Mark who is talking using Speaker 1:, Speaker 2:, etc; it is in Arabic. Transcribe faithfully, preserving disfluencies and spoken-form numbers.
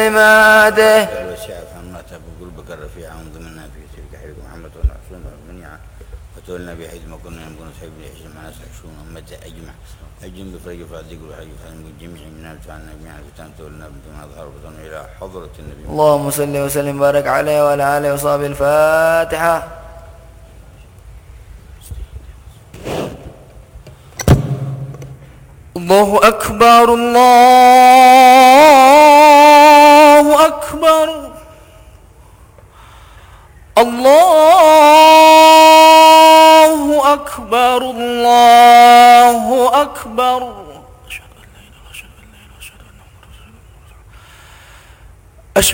Speaker 1: عماده.
Speaker 2: والسعة فهمتها بقلبك الرفيعة وانضمنا في سلك حبيب محمد ونحسن والمنيعة وتولنا بحيث ما كنا نكون صحيب لحسن مع ناس عشون أمتي أجمع أجم بفرج فاتق وحج فاتق الجميع من الفعنا جميعا الفتان تولنا بما ظهر بطن إلى حضرة النبي.
Speaker 1: اللهم صل وسلم وبارك عليه وعلى آله وصحبه. الفاتحة. الله أكبر الله أكبر الله أكبر الله أكبر.